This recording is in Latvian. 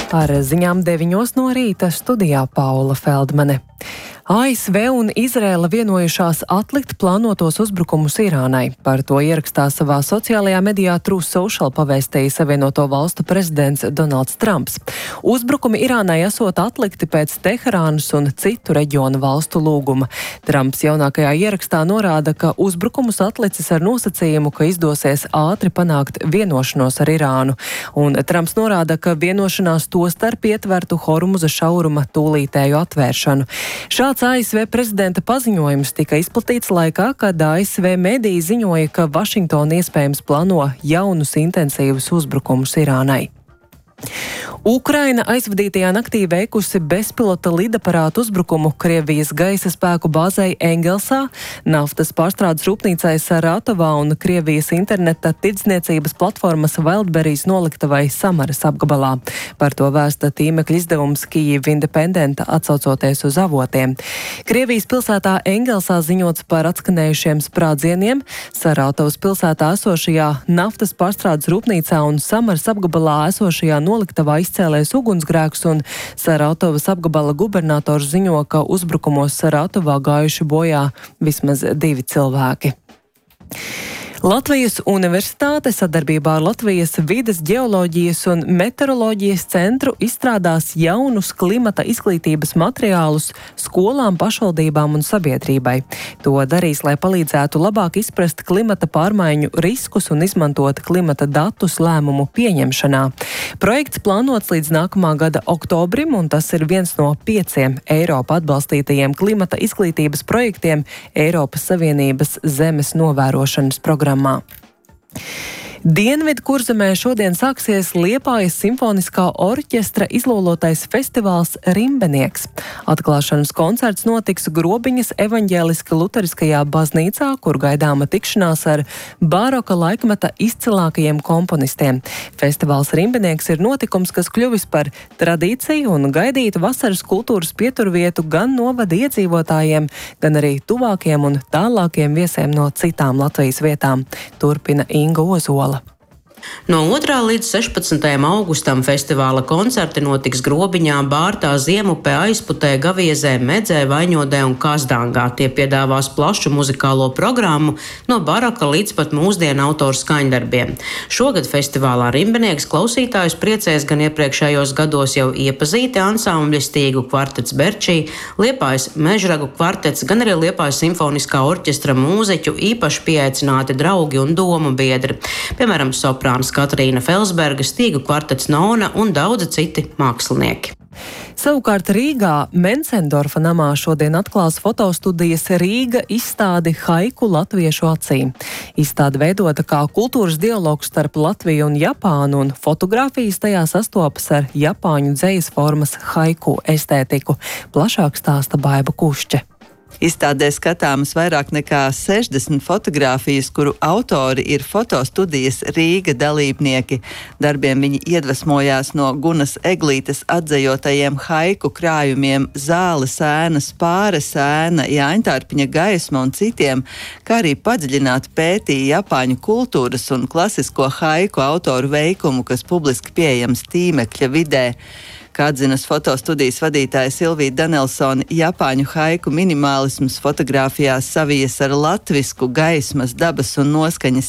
Ar ziņām 9 no rīta studijā Paula Feldmane. ASV un Izraela vienojušās atlikt plānotos uzbrukumus Irānai. Par to ierakstā savā sociālajā medijā Truth Social pavēstīja Savienoto Valstu prezidents Donalds Trumps. Uzbrukumi Irānai esot atlikti pēc Teherānas un citu reģionu valstu lūguma. Trumps jaunākajā ierakstā norāda, ka uzbrukumus atlicis ar nosacījumu, ka izdosies ātri panākt vienošanos ar Irānu. Un Trumps norāda, ka vienošanās tostarp ietvertu Hormuza šauruma tūlītēju atvēršanu. Šāds ASV prezidenta paziņojums tika izplatīts laikā, kad ASV mediji ziņoja, ka Vašingtona iespējams plāno jaunus intensīvus uzbrukumus Irānai. Ukraina aizvadītajā naktī veikusi bezpilota lidaparātu uzbrukumu Krievijas gaisa spēku bāzei Engelsā, naftas pārstrādes rūpnīcai Saratovā un Krievijas interneta tirdzniecības platformas Wildberries noliktavai Samaras apgabalā. Par to vēsta tīmekļa izdevums Kyiv Independent, atsaucoties uz avotiem. Krievijas pilsētā Engelsā ziņots par atskanējušiem sprādzieniem. Saratovas pilsētā esošajā naftas pārstrādes rūpnīcā un Samaras apgabalā esošajā noliktavā izcēlēs ugunsgrēks, un Saratovas apgabala gubernators ziņo, ka uzbrukumos Saratovā gājuši bojā vismaz 2 cilvēki. Latvijas Universitāte sadarbībā ar Latvijas vides, ģeoloģijas un meteoroloģijas centru izstrādās jaunus klimata izglītības materiālus skolām, pašvaldībām un sabiedrībai. To darīs, lai palīdzētu labāk izprast klimata pārmaiņu riskus un izmantot klimata datus lēmumu pieņemšanā. Projekts plānots līdz nākamā gada oktobrim, un tas ir viens no 5 Eiropa atbalstītajiem klimata izglītības projektiem Eiropas Savienības zemes novērošanas programmā. Dienvidkurzemē šodien sāksies Liepājas simfoniskā orķestra izlūlotais festivāls Rimbenieks. Atklāšanas koncerts notiks Grobiņas evaņģēliski luteriskajā baznīcā, kur gaidāma tikšanās ar baroka laikmeta izcilākajiem komponistiem. Festivāls Rimbenieks ir notikums, kas kļuvis par tradīciju un gaidītu vasaras kultūras pieturvietu gan novada iedzīvotājiem, gan arī tuvākiem un tālākiem viesiem no citām Latvijas vietām. Turpina Inga Ozola. No 2. līdz 16. augustam festivāla koncerti notiks Grobiņā, Bārtā, Ziemupē, Aizputē, Gaviezē, Medzē, Vaņodē un Kazdāngā. Tie piedāvās plašu muzikālo programmu no baroka līdz pat mūsdienu autoru skaņdarbiem. Šogad festivālā Rimbenieks klausītājus priecēs gan iepriekšējos gados jau iepazīti ansambļi Stīgu kvartets Berčī, Liepājas mežragu kvartets, gan arī Liepājas simfoniskā orķestra mūziķu īpaši pieaicināti draugi un domu biedri. Piemēram, Katrīna Felsberga, Stīgu kvartets Nona un daudzi citi mākslinieki. Savukārt Rīgā Mencendorfa namā šodien atklās fotostudijas Rīga izstādi Haiku latviešu acīm. Izstāde veidota kā kultūras dialogs starp Latviju un Japānu, un fotogrāfijas tajā sastopas ar japāņu dzejas formas haiku estētiku. Plašāk stāsta Baiba Kušķe. Izstādē skatāmas vairāk nekā 60 fotogrāfijas, kuru autori ir fotostudijas Rīga dalībnieki. Darbiem viņi iedvesmojās no Gunas Eglītes atdzejotajiem haiku krājumiem Zāles ēna, Spāres ēna, Jāņtārpiņa gaisma un citiem, kā arī padziļināt pētīja japāņu kultūras un klasisko haiku autoru veikumu, kas publiski pieejams tīmekļa vidē. Kā atzinas fotostudijas vadītāja Silvija Danelsone, japāņu haiku minimālisms fotogrāfijās savijas ar latvisku gaismas, dabas un noskaņas